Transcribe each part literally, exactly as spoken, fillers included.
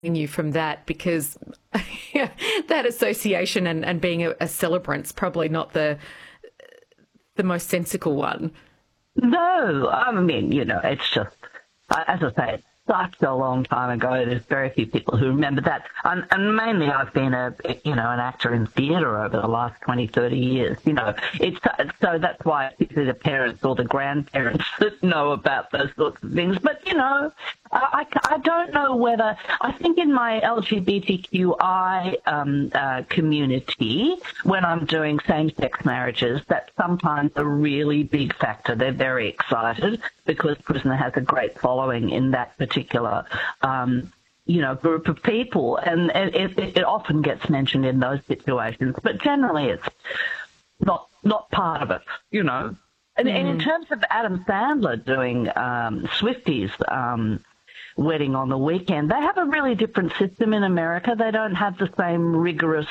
you from that because that association and, and being a, a celebrant's probably not the the most sensical one. No, I mean, you know, it's just, as I say, it's such a long time ago. There's very few people who remember that. And, and mainly I've been a, you know, an actor in theatre over the last twenty, thirty years. You know, it's so that's why it's either the parents or the grandparents that know about those sorts of things. But, you know, I, I don't know whether, I think in my L G B T Q I um, uh, community, when I'm doing same-sex marriages, that's sometimes a really big factor. They're very excited because Prisoner has a great following in that particular um, you know, group of people. And it, it, it often gets mentioned in those situations, but generally it's not not part of it, you know. And, mm. and in terms of Adam Sandler doing um, Swifties, um, wedding on the weekend, they have a really different system in America. They don't have the same rigorous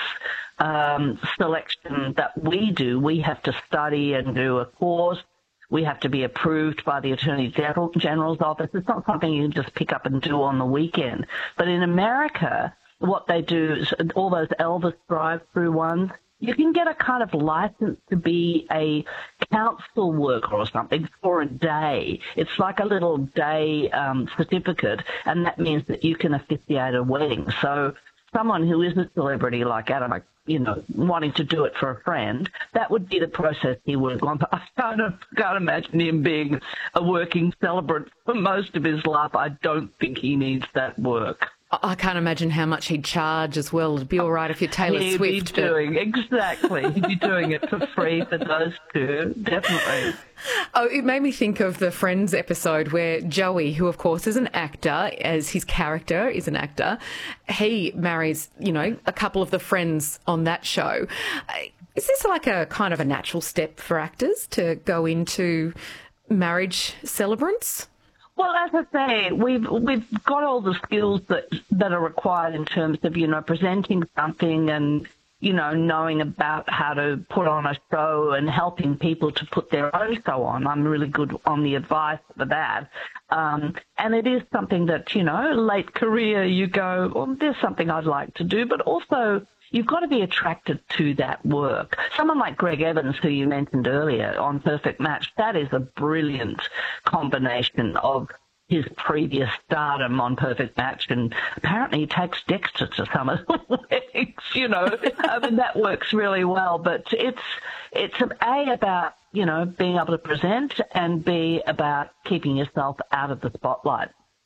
um, selection that we do. We have to study and do a course. We have to be approved by the Attorney General, General's office. It's not something you can just pick up and do on the weekend. But in America, what they do is all those Elvis drive-through ones, you can get a kind of license to be a council worker or something for a day. It's like a little day um, certificate, and that means that you can officiate a wedding. So someone who is a celebrity like Adam, like, you know, wanting to do it for a friend, that would be the process he would have gone. But I can't, can't imagine him being a working celebrant for most of his life. I don't think he needs that work. I can't imagine how much he'd charge as well. It'd be all right if you're Taylor he'd Swift. He'd be doing, but... exactly. He'd be doing it for free for those two, definitely. Oh, it made me think of the Friends episode where Joey, who of course is an actor, as his character is an actor, he marries, you know, a couple of the friends on that show. Is this like a kind of a natural step for actors to go into marriage celebrants? Well, as I say, we've we've got all the skills that that are required in terms of, you know, presenting something and, you know, knowing about how to put on a show and helping people to put their own show on. I'm really good on the advice for that. Um, and it is something that, you know, late career you go, well, there's something I'd like to do, but also you've got to be attracted to that work. Someone like Greg Evans, who you mentioned earlier on Perfect Match, that is a brilliant combination of his previous stardom on Perfect Match, and apparently he takes Dexter to some of the weddings, you know. I mean, that works really well, but it's, it's A, about, you know, being able to present, and B, about keeping yourself out of the spotlight.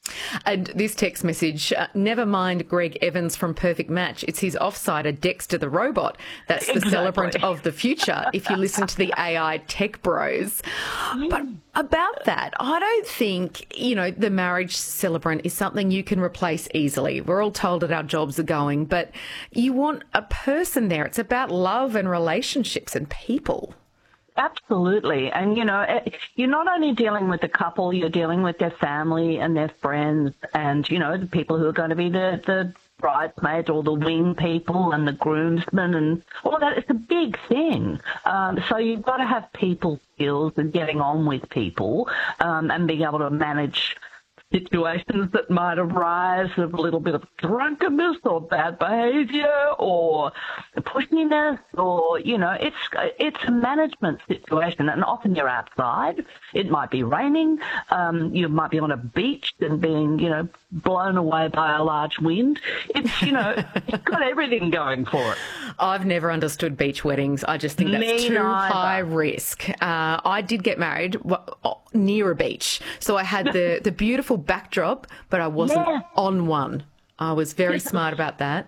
And this text message, uh, never mind Greg Evans from Perfect Match. It's his offsider, Dexter the robot. That's the exactly. celebrant of the future, if you listen to the A I tech bros. But about that, I don't think, you know, the marriage celebrant is something you can replace easily. We're all told that our jobs are going, but you want a person there. It's about love and relationships and people. Absolutely. And, you know, you're not only dealing with the couple, you're dealing with their family and their friends and, you know, the people who are going to be the, the bridesmaids or the wing people and the groomsmen and all that. It's a big thing. Um, so you've got to have people skills and getting on with people um, and being able to manage situations that might arise of a little bit of drunkenness or bad behaviour or pushiness, or, you know, it's it's a management situation, and often you're outside. It might be raining. Um, you might be on a beach and being, you know, blown away by a large wind. It's, you know, it's got everything going for it. I've never understood beach weddings. I just think that's Me too neither. high risk. Uh, I did get married near a beach, so I had the, the beautiful backdrop, but I wasn't yeah. on one. I was very smart about that.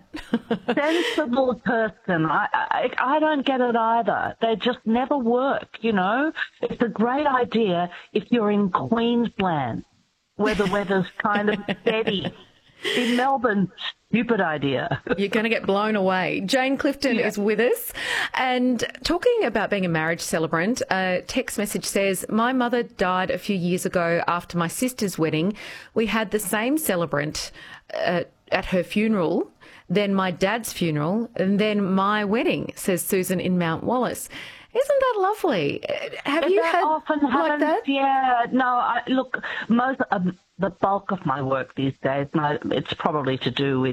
Sensible person. I, I I don't get it either. They just never work, you know. It's a great idea if you're in Queensland, where the weather's kind of steady. In Melbourne, stupid idea. You're going to get blown away. Jane Clifton yeah. is with us. And talking about being a marriage celebrant, a text message says, my mother died a few years ago after my sister's wedding. We had the same celebrant uh, at her funeral, then my dad's funeral, and then my wedding, says Susan in Mount Wallace. Isn't that lovely? Have Is you that had often like happens? that? Yeah, no, I, look, most of the bulk of my work these days, my, it's probably to do with